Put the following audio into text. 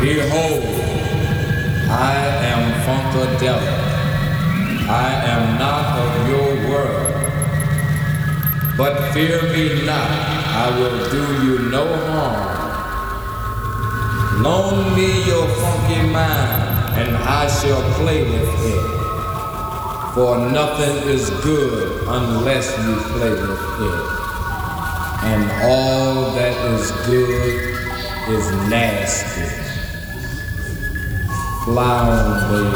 Behold, I am Funkadelic. I am not of your world. But fear me not, I will do you no harm. Loan me your funky mind, and I shall play with it. For nothing is good unless you play with it. And all that is good is nasty. Fly on, baby.